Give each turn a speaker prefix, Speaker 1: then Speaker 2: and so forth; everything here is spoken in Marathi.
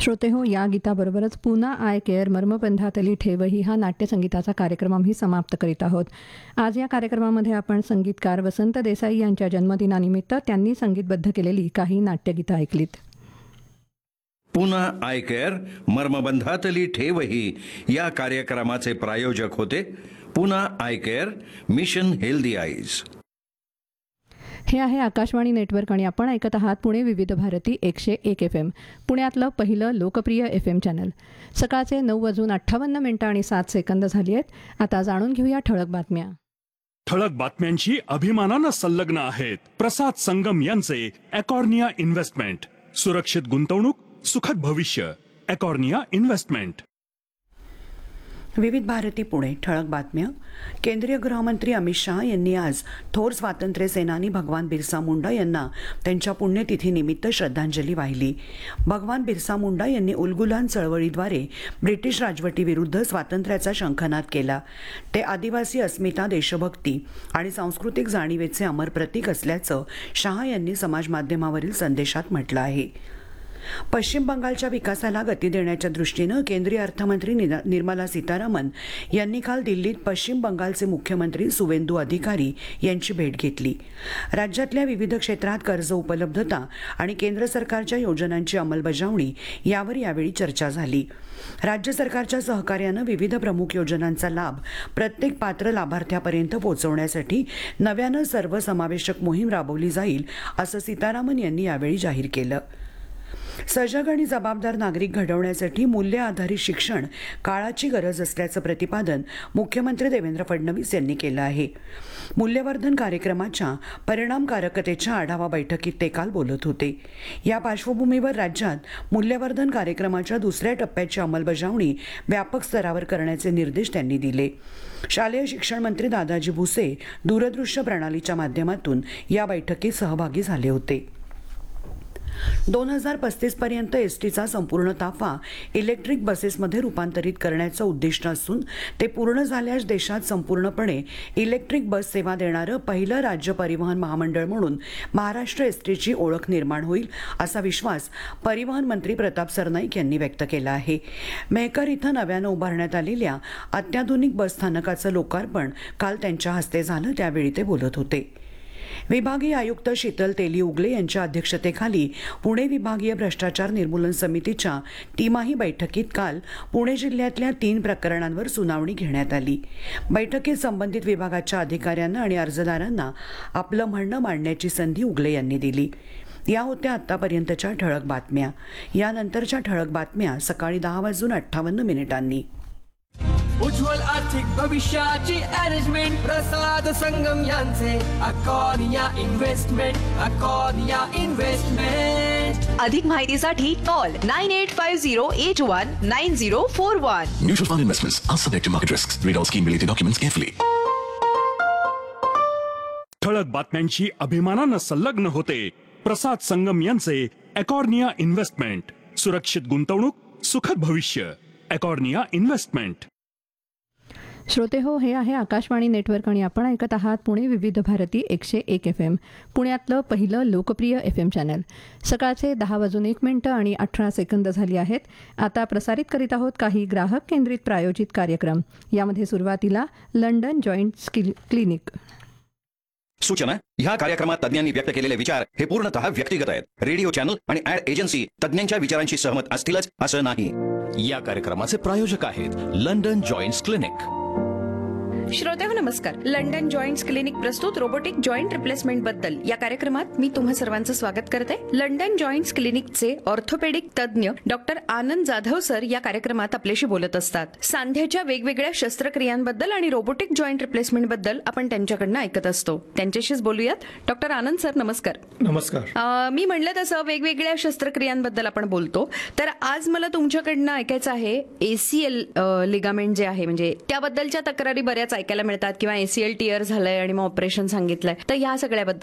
Speaker 1: श्रोते हो, या गीताबरोबरच पुन्हा आय केअर मर्मबंधातली ठेवही हा नाट्यसंगीताचा कार्यक्रम आम्ही समाप्त करीत आहोत. आज या कार्यक्रमामध्ये आपण संगीतकार वसंत देसाई यांच्या जन्मदिनानिमित्त त्यांनी संगीतबद्ध केलेली काही नाट्यगीतं ऐकलीत.
Speaker 2: पुन्हा आय केअर मर्मबंधातली ठेवही या कार्यक्रमाचे प्रायोजक होते पुन्हा I care, mission healthy eyes.
Speaker 1: हे आहे आकाशवाणी नेटवर्क आणि आपण ऐकत आहात पुणे विविध भारती 101 FM, पुण्यातलं पहिलं लोकप्रिय FM चॅनल. सकाळचे 9:58 झाली आहेत. आता जाणून घेऊया ठळक बातम्या.
Speaker 3: ठळक बातम्यांची अभिमानानं संलग्न आहेत प्रसाद संगम यांचे एकॉर्निया इन्व्हेस्टमेंट. सुरक्षित गुंतवणूक, सुखद भविष्य. एकॉर्निया इन्व्हेस्टमेंट.
Speaker 4: विविध भारती पुणे. ठळक बातम्या. केंद्रीय गृहमंत्री अमित शहा यांनी आज थोर स्वातंत्र्य सेनानी भगवान बिरसा मुंडा यांना त्यांच्या पुण्यतिथीनिमित्त श्रद्धांजली वाहिली. भगवान बिरसा मुंडा यांनी उलगुलान चळवळीद्वारे ब्रिटिश राजवटीविरुद्ध स्वातंत्र्याचा शंखनाद केला. ते आदिवासी अस्मिता, देशभक्ती आणि सांस्कृतिक जाणीवेचे अमर प्रतीक असल्याचं शहा यांनी समाजमाध्यमावरील संदेशात म्हटलं आहे. पश्चिम बंगालच्या विकासाला गती देण्याच्या दृष्टीनं केंद्रीय अर्थमंत्री निर्मला सीतारामन यांनी काल दिल्लीत पश्चिम बंगालचे मुख्यमंत्री सुवेंदू अधिकारी यांची भेट घेतली. राज्यातल्या विविध क्षेत्रात कर्ज उपलब्धता आणि केंद्र सरकारच्या योजनांची अंमलबजावणी यावर यावेळी चर्चा झाली. राज्य सरकारच्या सहकार्यानं विविध प्रमुख योजनांचा लाभ प्रत्येक पात्र लाभार्थ्यापर्यंत पोहोचवण्यासाठी नव्यानं सर्वसमावेशक मोहीम राबवली जाईल असं सीतारामन यांनी यावेळी जाहीर केलं. सजग आणि जबाबदार नागरिक घडवण्यासाठी मूल्य आधारित शिक्षण काळाची गरज असल्याचं प्रतिपादन मुख्यमंत्री देवेंद्र फडणवीस यांनी केलं आहे. मूल्यवर्धन कार्यक्रमाच्या परिणामकारकतेच्या आढावा बैठकीत ते काल बोलत होते. या पार्श्वभूमीवर राज्यात मूल्यवर्धन कार्यक्रमाच्या दुसऱ्या टप्प्याची अंमलबजावणी व्यापक स्तरावर करण्याचे निर्देश त्यांनी दिले. शालेय शिक्षण मंत्री दादाजी भुसे दूरदृश्य प्रणालीच्या माध्यमातून या बैठकीत सहभागी झाले होते. 2035 पर्यंत एसटीचा संपूर्ण ताफा इलेक्ट्रिक बसेसमध्ये रूपांतरित करण्याचं उद्दिष्ट असून ते पूर्ण झाल्यास देशात संपूर्णपणे इलेक्ट्रिक बस सेवा देणारं पहिलं राज्य परिवहन महामंडळ म्हणून महाराष्ट्र एसटीची ओळख निर्माण होईल असा विश्वास परिवहन मंत्री प्रताप सरनाईक यांनी व्यक्त केला आहे. मेहकर इथं नव्यानं उभारण्यात आलेल्या अत्याधुनिक बस स्थानकाचं लोकार्पण काल त्यांच्या हस्ते झालं, त्यावेळी ते बोलत होते. विभागीय आयुक्त शीतल तेली उगले यांच्या अध्यक्षतेखाली पुणे विभागीय भ्रष्टाचार निर्मूलन समितीच्या तिमाही बैठकीत काल पुणे जिल्ह्यातल्या 3 प्रकरणांवर सुनावणी घेण्यात आली. बैठकीत संबंधित विभागाच्या अधिकाऱ्यांना आणि अर्जदारांना आपलं म्हणणं मांडण्याची संधी उगले यांनी दिली. या होत्या आतापर्यंतच्या ठळक बातम्या. यानंतरच्या ठळक बातम्या सकाळी 10:58
Speaker 5: उज्ज्वल आर्थिक भविष्याची अरेंजमेंट प्रसाद संगम यांचे एकॉर्निया इन्व्हेस्टमेंट. एकॉर्निया इन्व्हेस्टमेंट.
Speaker 6: अधिक माहितीसाठी call 9850819041.
Speaker 7: Mutual fund investments are subject to market risks. Read all scheme related documents carefully.
Speaker 3: ठळक बातम्यांची अभिमानानं संलग्न होते प्रसाद संगम यांचे एकॉर्निया इन्व्हेस्टमेंट. सुरक्षित गुंतवणूक, सुखद भविष्य. एकॉर्निया इन्व्हेस्टमेंट.
Speaker 1: श्रोते हो, हे आहे आकाशवाणी नेटवर्क आणि आपण ऐकत आहात पुणे विविध भारती 101 FM, पुण्यातलं पहिलं लोकप्रिय FM चॅनल. सकाळचे 10:01 झाली आहेत. आता प्रसारित करीत आहोत काही ग्राहक केंद्रित प्रायोजित कार्यक्रम. यामध्ये सुरुवातीला लंडन जॉईंट क्लिनिक.
Speaker 2: सूचना: ह्या कार्यक्रमात तज्ञांनी व्यक्त केलेले विचार हे पूर्णतः व्यक्तिगत आहेत. रेडिओ चॅनल आणि ऍड एजन्सी तज्ञांच्या विचारांशी सहमत असतीलच असं नाही.
Speaker 8: या कार्यक्रमाचे प्रायोजक आहेत लंडन जॉईंट्स क्लिनिक.
Speaker 9: श्रोतेहो नमस्कार. लंडन जॉईंट्स क्लिनिक प्रस्तुत रोबोटिक जॉईंट रिप्लेसमेंट बद्दल या कार्यक्रमात मी तुम्हा सर्वांचं स्वागत करते. लंडन जॉईंट्स क्लिनिकचे ऑर्थोपेडिक तज्ञ डॉक्टर आनंद जाधव सर या कार्यक्रमात आपल्याशी बोलत असतात. सांध्याच्या वेगवेगळ्या शस्त्रक्रियांबद्दल आणि रोबोटिक जॉईंट रिप्लेसमेंट बद्दल आपण त्यांच्याकडनं ऐकत असतो. त्यांच्याशीच बोलूयात. डॉक्टर आनंद सर नमस्कार.
Speaker 10: नमस्कार.
Speaker 9: मी म्हणलं तसं वेगवेगळ्या शस्त्रक्रियांबद्दल आपण बोलतो, तर आज मला तुमच्याकडनं ऐकायचं आहे ACL लिगामेंट जे आहे, म्हणजे त्याबद्दलच्या तक्रारी बऱ्याच ऐकायला मिळतात किंवा ACL टिअर झालंय आणि मग ऑपरेशन सांगितलंय, तर या सगळ्याबद्दल